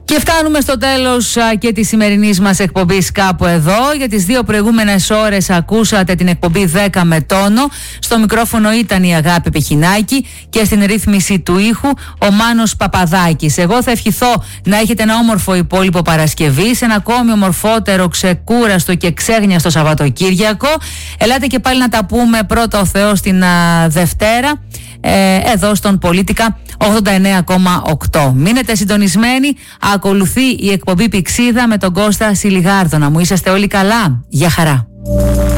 Και φτάνουμε στο τέλος και της σημερινής μας εκπομπής κάπου εδώ. Για τις 2 προηγούμενες ώρες ακούσατε την εκπομπή 10 με τόνο. Στο μικρόφωνο ήταν η Αγάπη Πεχινάκη και στην ρύθμιση του ήχου ο Μάνος Παπαδάκης. Εγώ θα ευχηθώ να έχετε ένα όμορφο υπόλοιπο Παρασκευής, ένα ακόμη ομορφότερο, ξεκούραστο και ξέγνιαστο Σαββατοκύριακο. Ελάτε και πάλι να τα πούμε πρώτα ο Θεός την Δευτέρα, εδώ στον Πολίτικα 89,8. Μείνετε συντονισμένοι. Ακολουθεί η εκπομπή Πηξίδα με τον Κώστα Σιλιγάρδο. Να μου είσαστε όλοι καλά. Γεια χαρά.